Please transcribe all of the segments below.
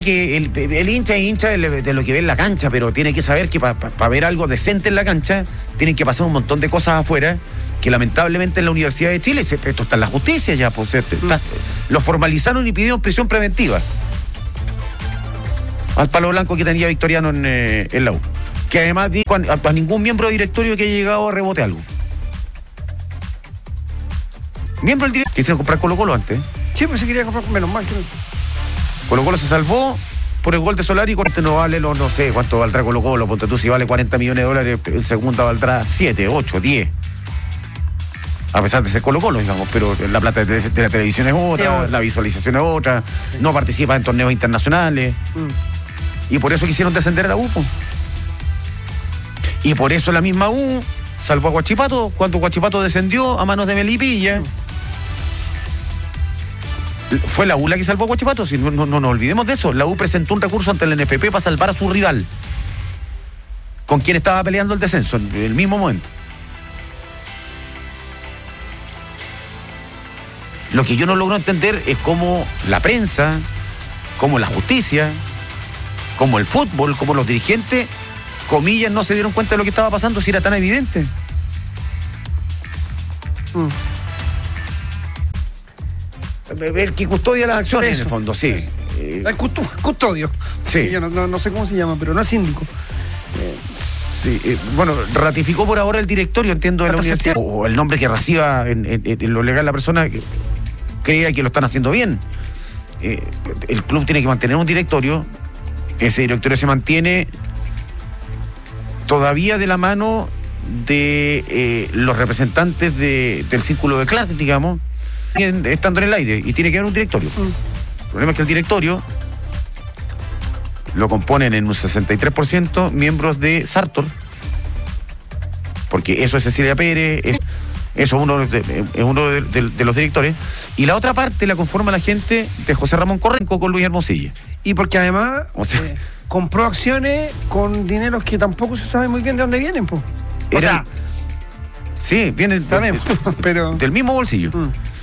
que el hincha es hincha de lo que ve en la cancha, pero tiene que saber que para ver algo decente en la cancha tienen que pasar un montón de cosas afuera, que lamentablemente en la Universidad de Chile, esto está en la justicia ya, pues, lo formalizaron y pidieron prisión preventiva al palo blanco que tenía Victoriano en la U, que además dijo a ningún miembro de directorio que haya llegado a rebote algo. Miembro del directorio, quisieron comprar Colo-Colo antes. Sí, pues se quería comprar menos mal. Colo-Colo se salvó por el gol de Solari. No vale, no sé cuánto valdrá Colo-Colo. Ponte tú, si vale 40 millones de dólares, el segundo valdrá 7, 8, 10. A pesar de ser Colo-Colo, digamos, pero la plata de la televisión es otra, la visualización es otra, no participa en torneos internacionales. Y por eso quisieron descender a la U. Y por eso la misma U salvó a Huachipato cuando Huachipato descendió a manos de Melipilla. Fue la U la que salvó a Huachipato, si no nos olvidemos de eso. La U presentó un recurso ante el NFP para salvar a su rival, con quien estaba peleando el descenso en el mismo momento. Lo que yo no logro entender es cómo la prensa, cómo la justicia, cómo el fútbol, cómo los dirigentes, comillas, no se dieron cuenta de lo que estaba pasando si era tan evidente. El que custodia las acciones, en el fondo, sí. El custodio. Sí. Yo no sé cómo se llama, pero no es síndico. Sí, bueno, ratificó por ahora el directorio, entiendo, de la universidad. O el nombre que reciba en lo legal la persona que crea que lo están haciendo bien. El club tiene que mantener un directorio. Ese directorio se mantiene todavía de la mano de los representantes del círculo de Clark, digamos, estando en el aire, y tiene que haber un directorio. El problema es que el directorio lo componen en un 63% miembros de Sartor, porque eso es Cecilia Pérez, eso es uno de los directores, y la otra parte la conforma la gente de José Ramón Correnco con Luis Hermosilla. Y porque además compró acciones con dineros que tampoco se sabe muy bien de dónde vienen, pues. Sí, vienen pero del mismo bolsillo.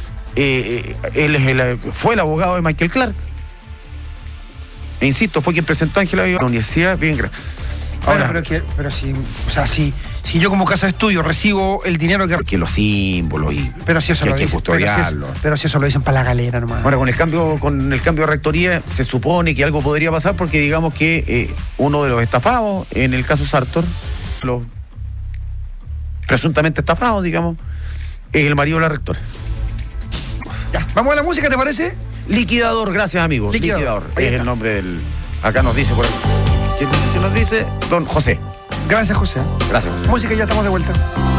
Él fue el abogado de Michael Clark. E insisto, fue quien presentó a Ángela Viva a la universidad. Bien, ahora, pero si yo como casa de estudio recibo el dinero que los símbolos pero si eso que lo hay que dicen, custodiarlo. pero si eso lo dicen para la galera nomás. Ahora, con el cambio de rectoría se supone que algo podría pasar, porque digamos que uno de los estafados en el caso Sartor, los presuntamente estafados, digamos, es el marido de la rectora. Ya, vamos a la música, ¿te parece? Liquidador, gracias, amigos. Liquidador es el nombre del... Acá nos dice por aquí. ¿Quién nos dice? Don José. Gracias, José. Gracias, José. Música, ya estamos de vuelta.